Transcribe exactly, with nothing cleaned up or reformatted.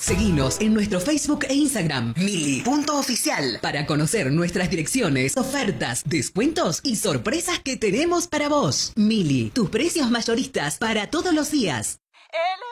Seguinos en nuestro Facebook e Instagram, mili punto oficial, para conocer nuestras direcciones, ofertas, descuentos y sorpresas que tenemos para vos. Mili, tus precios mayoristas para todos los días.